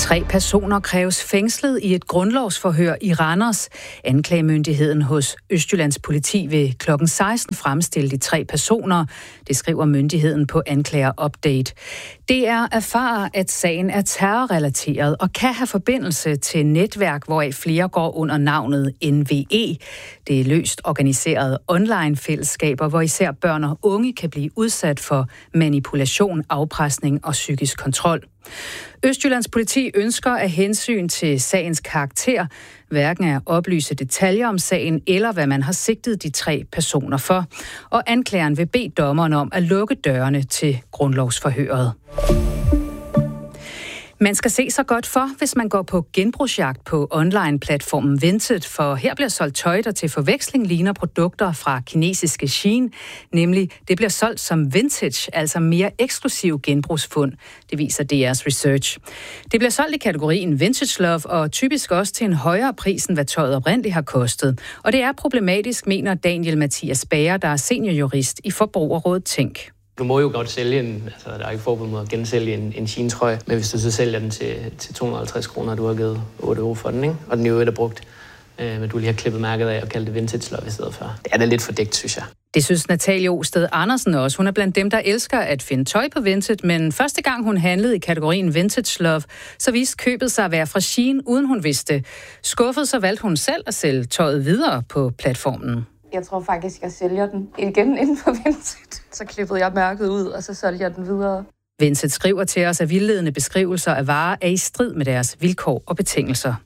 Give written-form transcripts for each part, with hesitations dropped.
3 personer kræves fængslet i et grundlovsforhør i Randers. Anklagemyndigheden hos Østjyllands politi vil kl. 16 fremstille de 3 personer. Det skriver myndigheden på Anklager Update. DR erfarer, at sagen er terrorrelateret og kan have forbindelse til netværk, hvoraf flere går under navnet NVE. Det er løst organiserede online-fællesskaber, hvor især børn og unge kan blive udsat for manipulation, afpresning og psykisk kontrol. Østjyllands politi ønsker af hensyn til sagens karakter hverken at oplyse detaljer om sagen eller hvad man har sigtet de 3 personer for. Og anklageren vil bede dommeren om at lukke dørene til grundlovsforhøret. Man skal se sig godt for, hvis man går på genbrugsjagt på online-platformen Vinted, for her bliver solgt tøj, der til forveksling ligner produkter fra kinesiske Shein, nemlig det bliver solgt som vintage, altså mere eksklusiv genbrugsfund. Det viser DR's research. Det bliver solgt i kategorien Vintage Love og typisk også til en højere pris, end hvad tøjet oprindeligt har kostet. Og det er problematisk, mener Daniel Mathias Bager, der er seniorjurist i Forbrugerrådet Tænk. Du må jo godt sælge der er ikke forbud mod at gensælge en Shein-trøje, men hvis du så sælger den til 250 kroner, du har givet 8 euro for den, ikke? Og den jo er brugt, men du lige har klippet mærket af og kaldt det vintage love i stedet for. Det er da lidt fordækt, synes jeg. Det synes Natalie Osted Andersen også. Hun er blandt dem, der elsker at finde tøj på Vinted, men første gang hun handlede i kategorien Vintage Love, så viste købet sig at være fra Shein, uden hun vidste. Skuffet, så valgte hun selv at sælge tøjet videre på platformen. Jeg tror faktisk, jeg sælger den igen inden for Vinted. Så klippede jeg mærket ud, og så solgte jeg den videre. Vinted skriver til os, at vildledende beskrivelser af varer er i strid med deres vilkår og betingelser.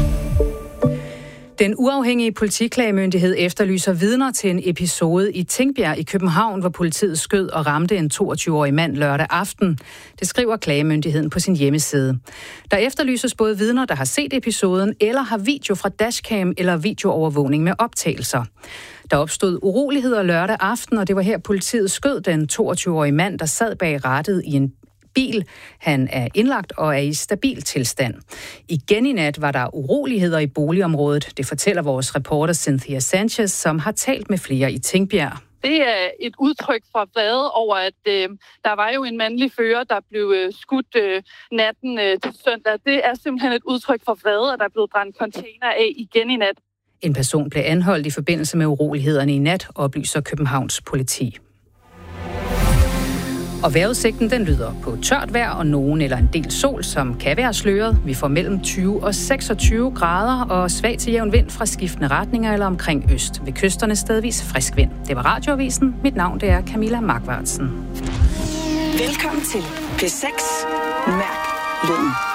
Den uafhængige politiklagemyndighed efterlyser vidner til en episode i Tingbjerg i København, hvor politiet skød og ramte en 22-årig mand lørdag aften. Det skriver klagemyndigheden på sin hjemmeside. Der efterlyses både vidner, der har set episoden, eller har video fra dashcam eller videoovervågning med optagelser. Der opstod uroligheder lørdag aften, og det var her politiet skød den 22-årige mand, der sad bag rattet i en bil. Han er indlagt og er i stabil tilstand. Igen i nat var der uroligheder i boligområdet. Det fortæller vores reporter Cynthia Sanchez, som har talt med flere i Tingbjerg. Det er et udtryk for vrede over, at der var jo en mandlig fører, der blev skudt natten til søndag. Det er simpelthen et udtryk for vrede, at der er blevet brændt container af igen i nat. En person blev anholdt i forbindelse med urolighederne i nat, oplyser Københavns politi. Og vejrudsigten den lyder på tørt vejr og nogen eller en del sol, som kan være sløret. Vi får mellem 20 og 26 grader og svag til jævn vind fra skiftende retninger eller omkring øst. Ved kysterne stedvis frisk vind. Det var Radioavisen. Mit navn det er Camilla Markvartsen. Velkommen til P6. Mærk lyden.